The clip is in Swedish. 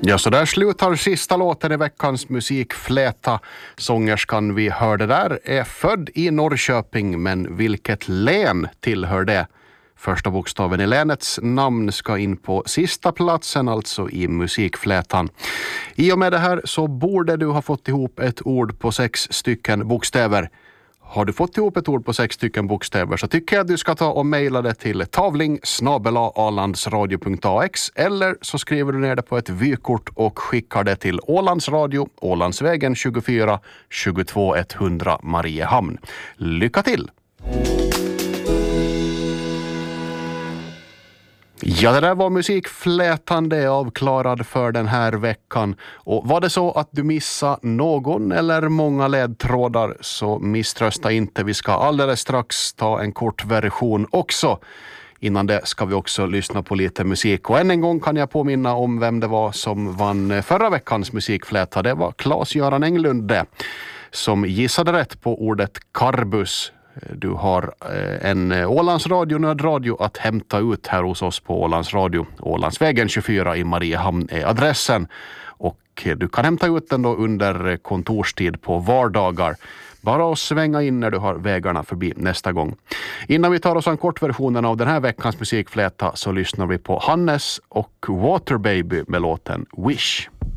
Ja, så där slutar sista låten i veckans musikfläta. Sångerskan vi hörde där är född i Norrköping, men vilket län tillhör det? Första bokstaven i länets namn ska in på sista platsen, alltså i musikflätan. I och med det här så borde du ha fått ihop ett ord på 6 stycken bokstäver. Har du fått ihop ett ord på 6 stycken bokstäver så tycker jag att du ska ta och mejla det till tavling@alandsradio.ax eller så skriver du ner det på ett vykort och skickar det till Ålandsradio, Ålandsvägen 24 22 100 Mariehamn. Lycka till! Ja, det där var musikflätande avklarad för den här veckan. Och var det så att du missade någon eller många ledtrådar så misströsta inte. Vi ska alldeles strax ta en kort version också. Innan det ska vi också lyssna på lite musik. Och än en gång kan jag påminna om vem det var som vann förra veckans musikfläta. Det var Claes-Göran Englund som gissade rätt på ordet karbus. Du har en Ålandsradio nödradio att hämta ut här hos oss på Ålandsradio. Ålandsvägen 24 i Mariehamn är adressen. Och du kan hämta ut den då under kontorstid på vardagar. Bara att svänga in när du har vägarna förbi nästa gång. Innan vi tar oss en kortversionen av den här veckans musikfläta så lyssnar vi på Hannes och Waterbaby med låten Wish.